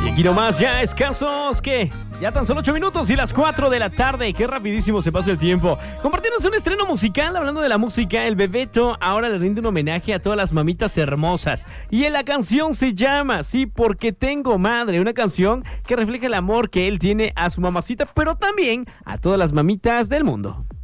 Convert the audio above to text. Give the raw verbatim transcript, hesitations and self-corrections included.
Y aquí nomás ya escasos, ¿qué? Ya tan solo ocho minutos y las cuatro de la tarde. Qué rapidísimo se pasa el tiempo. Compartimos un estreno musical. Hablando de la música, el Bebeto ahora le rinde un homenaje a todas las mamitas hermosas. Y la canción se llama Sí, porque tengo madre. Una canción que refleja el amor que él tiene a su mamacita, pero también a todas las mamitas del mundo.